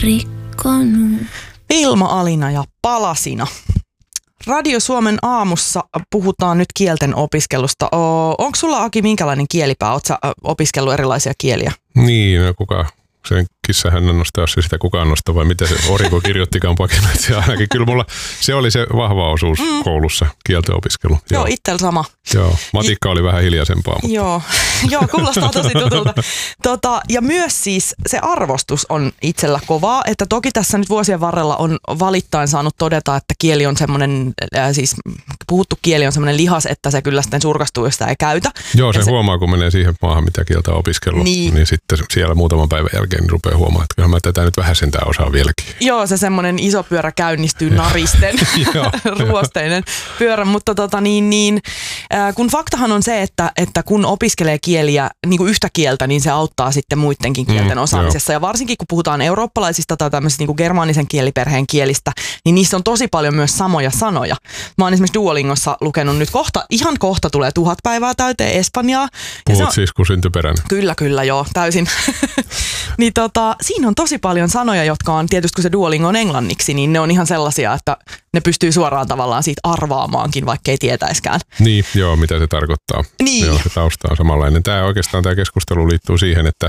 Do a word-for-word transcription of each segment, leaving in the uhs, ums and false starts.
rikkonut. Vilma-Alina ja Palasina. Radio Suomen aamussa puhutaan nyt kielten opiskelusta. Onko sulla, Aki, minkälainen kielipää? Oletko sä opiskellut erilaisia kieliä? Niin, no kuka sen kissahännän nostaa, jos se sitä kukaan nostaa, vai mitä se Oriko kirjoittikaan pakinoitsi ainakin. Kyllä mulla se oli se vahva osuus mm. koulussa, kielten opiskelu. Joo, Joo itsellä sama. Joo, matikka oli vähän hiljaisempaa. Mutta. Joo, Joo kuulostaa tosi tutulta. Tota, ja myös siis se arvostus on itsellä kovaa, että toki tässä nyt vuosien varrella on valittain saanut todeta, että kieli on semmoinen, äh, siis puhuttu kieli on semmoinen lihas, että se kyllä sitten surkastuu, jos sitä ei käytä. Joo, se, se huomaa, kun menee siihen maahan, mitä kieltä on opiskellut, niin, niin sitten siellä muutaman päivän jälkeen niin rupeaa huomaamaan, että kyllä mä tätä nyt vähän sentään osaa vieläkin. Joo, se semmoinen iso pyörä käynnistyy naristen, ruosteinen pyörä, mutta tota niin, niin äh, kun faktahan on se, että, että kun opiskelee kieliä, niin kuin yhtä kieltä, niin se auttaa sitten muidenkin kielten mm, osaamisessa. Jo. Ja varsinkin kun puhutaan eurooppalaisista tai tämmöisistä niin kuin germaanisen kieliperheen kielistä, niin niissä on tosi paljon myös samoja sanoja. Mä oon esimerkiksi Duolingossa lukenut nyt kohta, ihan kohta tulee tuhat päivää täyteen espanjaa. Puhut on, siis kuin syntyperäinen. Kyllä, kyllä, joo, täysin. Niin tota, siinä on tosi paljon sanoja, jotka on tietysti, kun se Duolingo on englanniksi, niin ne on ihan sellaisia, että ne pystyy suoraan tavallaan siitä arvaamaankin, vaikka ei tietäiskään. Niin, joo, mitä se tarkoittaa. Niin. Joo, se tausta on samanlainen. Tämä oikeastaan tämä keskustelu liittyy siihen, että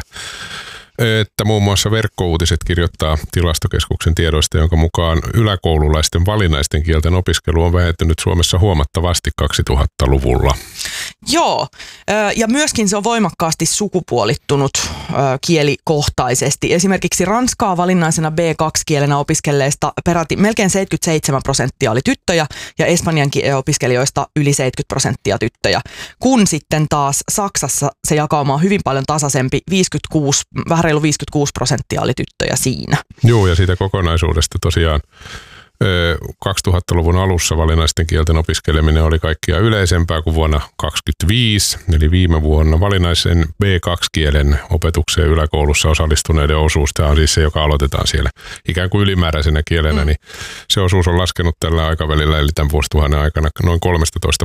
että muun muassa Verkkouutiset kirjoittaa Tilastokeskuksen tiedoista, jonka mukaan yläkoululaisten valinnaisten kielten opiskelu on vähentynyt Suomessa huomattavasti kaksituhattaluvulla. Joo, ja myöskin se on voimakkaasti sukupuolittunut kielikohtaisesti. Esimerkiksi ranskaa valinnaisena B kaksi kielenä opiskelleista peräti melkein seitsemänkymmentäseitsemän prosenttia oli tyttöjä ja espanjan opiskelijoista yli seitsemänkymmentä prosenttia tyttöjä. Kun sitten taas Saksassa se jakauma on hyvin paljon tasaisempi, viisikymmentäkuusi, vähän reilu viisikymmentäkuusi prosenttia oli tyttöjä siinä. Joo, ja siitä kokonaisuudesta tosiaan kaksituhattaluvun alussa valinnaisten kielten opiskeleminen oli kaikkia yleisempää kuin vuonna kaksituhattakaksikymmentäviisi, eli viime vuonna valinnaisen B kaksi kielen opetukseen yläkoulussa osallistuneiden osuus, tämä on siis se, joka aloitetaan siellä ikään kuin ylimääräisenä kielenä, mm. niin se osuus on laskenut tällä aikavälillä, eli tämän vuosituhannen aikana noin kolmetoista